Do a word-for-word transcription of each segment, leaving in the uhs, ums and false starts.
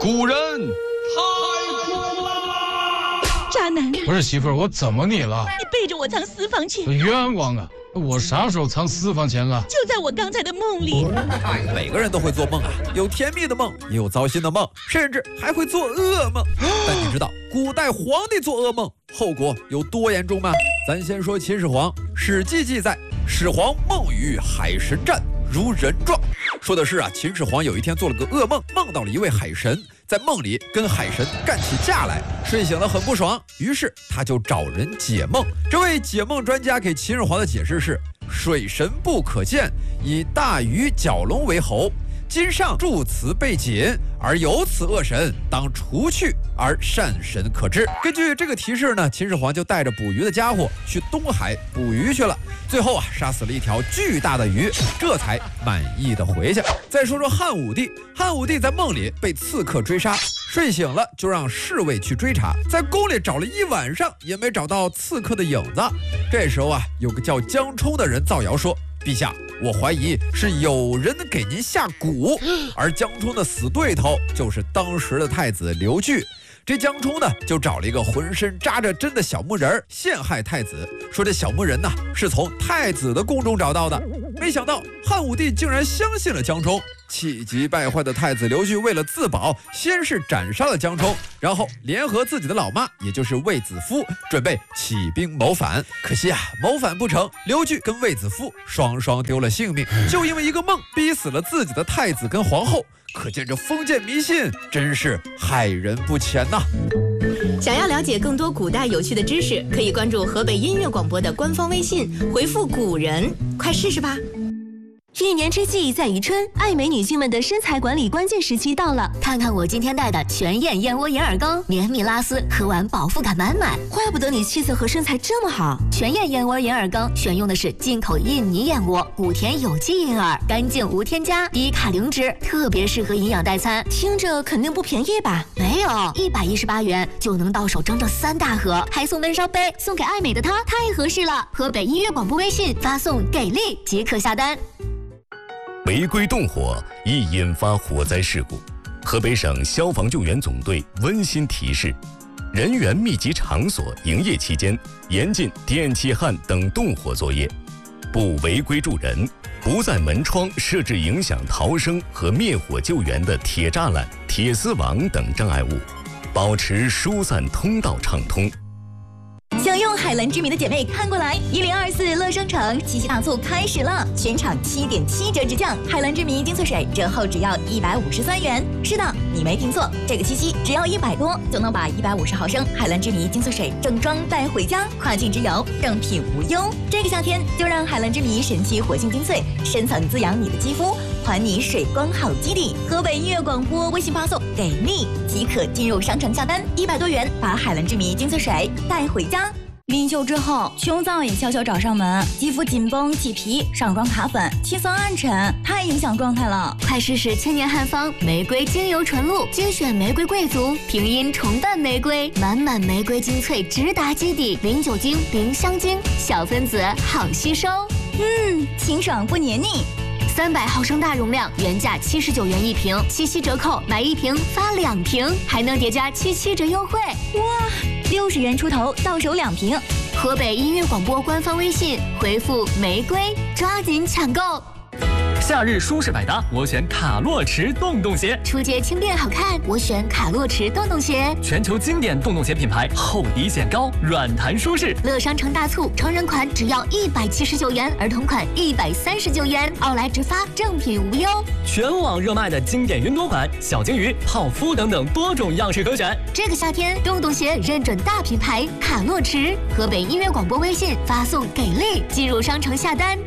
古人太苦了。 渣男， 不是媳妇儿，我怎么你了？ 你背着我藏私房钱， 冤枉啊！我啥时候藏私房钱了？ 就在我刚才的梦里。 每个人都会做梦啊，有甜蜜的梦，也有糟心的梦，甚至还会做噩梦。但你知道古代皇帝做噩梦后果有多严重吗？咱先说秦始皇，《史记》记载，始皇梦于海神战，如人状。说的是啊，秦始皇有一天做了个噩梦，梦到了一位海神，在梦里跟海神干起架来，睡醒了很不爽，于是他就找人解梦。这位解梦专家给秦始皇的解释是：水神不可见，以大鱼蛟龙为侯，今上诸此被解，而有此恶神，当除去，而善神可知。根据这个提示呢，秦始皇就带着捕鱼的家伙去东海捕鱼去了。最后啊，杀死了一条巨大的鱼，这才满意的回去。再说说汉武帝，汉武帝在梦里被刺客追杀，睡醒了就让侍卫去追查，在宫里找了一晚上也没找到刺客的影子。这时候啊，有个叫江充的人造谣说：“陛下，我怀疑是有人给您下蛊。”而江充的死对头就是当时的太子刘据。这江充呢，就找了一个浑身扎着针的小木人陷害太子，说这小木人呢是从太子的宫中找到的。没想到汉武帝竟然相信了江充，气急败坏的太子刘据为了自保，先是斩杀了江充，然后联合自己的老妈，也就是卫子夫，准备起兵谋反。可惜啊，谋反不成，刘据跟卫子夫双双丢了性命，就因为一个梦逼死了自己的太子跟皇后。可见这封建迷信真是害人不浅呐！ 想要了解更多古代有趣的知识，可以关注河北音乐广播的官方微信，回复古人，快试试吧。 一年之计在于春，爱美女性们的身材管理关键时期到了。看看我今天带的全燕燕窝眼耳膏，绵密拉丝，喝完饱腹感满满。怪不得你气色和身材这么好。全燕燕窝眼耳膏选用的是进口印尼燕窝，古田有机银耳，干净无添加，低卡零脂，特别适合营养代餐。听着肯定不便宜吧？没有，一百一十八元就能到手整整三大盒，还送温烧杯，送给爱美的她太合适了。河北音乐广播微信发送给力即可下单。 违规动火易引发火灾事故，河北省消防救援总队温馨提示：人员密集场所营业期间，严禁电气焊等动火作业，不违规助人，不在门窗设置影响逃生和灭火救援的铁栅栏、铁丝网等障碍物，保持疏散通道畅通。 想用海蓝之谜的姐妹看过来，一零二四乐商城七夕大促开始了，全场七点七折直降，海蓝之谜精粹水折后只要一百五十三元。是的，你没听错，这个七夕只要一百多就能把一百五十毫升海蓝之谜精粹水正装带回家，跨境之游正品无忧。这个夏天就让海蓝之谜神奇活性精粹深层滋养你的肌肤，还你水光好基底。河北音乐广播微信发送给力即可进入商城下单，一百多元把海蓝之谜精粹水带回家。临休之后，胸燥也悄悄找上门，肌肤紧绷起皮，上妆卡粉，气色暗沉，太影响状态了。 快试试千年汉方玫瑰精油纯露，精选玫瑰贵族，平阴重瓣玫瑰，满满玫瑰精粹直达基底，零酒精零香精，小分子好吸收。 嗯，清爽不黏腻。 三百毫升大容量，原价七十九元一瓶，七夕折扣买一瓶发两瓶，还能叠加七七折优惠。 哇，六十元出头到手两瓶。 河北音乐广播官方微信回复玫瑰，抓紧抢购。 夏日舒适百搭，我选卡洛驰洞洞鞋。 出街轻便好看，我选卡洛驰洞洞鞋。 全球经典洞洞鞋品牌，厚底显高，软弹舒适。 乐商城大促，成人款只要一百七十九元，儿童款一百三十九元，奥莱直发，正品无忧。 全网热卖的经典云朵款、小金鱼、泡芙等等多种样式可选。 这个夏天，洞洞鞋认准大品牌卡洛驰。河北音乐广播微信发送给力，进入商城下单。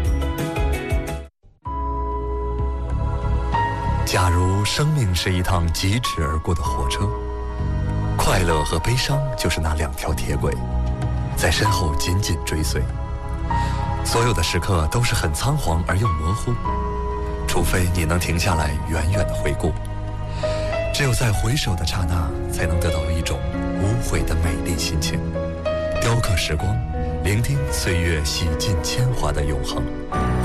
假如生命是一趟疾驰而过的火车，快乐和悲伤就是那两条铁轨，在身后紧紧追随。所有的时刻都是很仓皇而又模糊，除非你能停下来远远的回顾。只有在回首的刹那，才能得到一种无悔的美丽心情，雕刻时光，聆听岁月洗尽铅华的永恒。